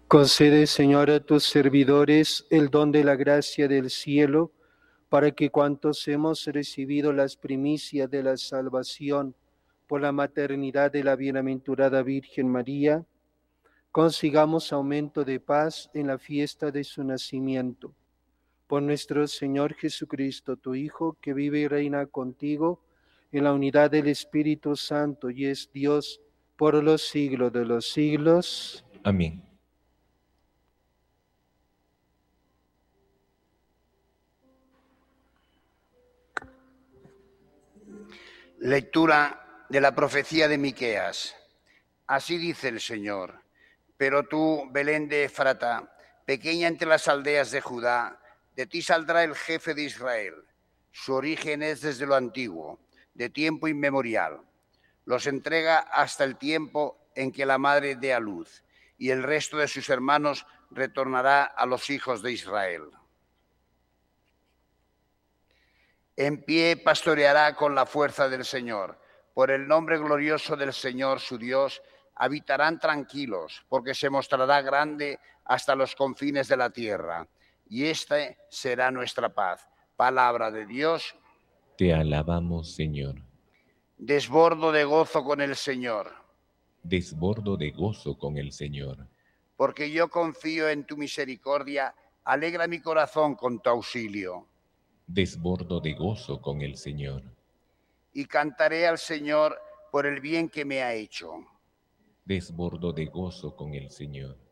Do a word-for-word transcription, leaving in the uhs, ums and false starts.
Concede, Señor, a tus servidores el don de la gracia del cielo, para que cuantos hemos recibido las primicias de la salvación por la maternidad de la bienaventurada Virgen María, consigamos aumento de paz en la fiesta de su nacimiento. Por nuestro Señor Jesucristo, tu Hijo, que vive y reina contigo en la unidad del Espíritu Santo y es Dios por los siglos de los siglos. Amén. Lectura de la profecía de Miqueas. Así dice el Señor: pero tú, Belén de Efrata, pequeña entre las aldeas de Judá, de ti saldrá el jefe de Israel. Su origen es desde lo antiguo, de tiempo inmemorial. Los entrega hasta el tiempo en que la madre dé a luz, y el resto de sus hermanos retornará a los hijos de Israel. En pie pastoreará con la fuerza del Señor. Por el nombre glorioso del Señor, su Dios, habitarán tranquilos, porque se mostrará grande hasta los confines de la tierra. Y esta será nuestra paz. Palabra de Dios. Te alabamos, Señor. Desbordo de gozo con el Señor. Desbordo de gozo con el Señor. Porque yo confío en tu misericordia, alegra mi corazón con tu auxilio. Desbordo de gozo con el Señor. Y cantaré al Señor por el bien que me ha hecho. Desbordo de gozo con el Señor.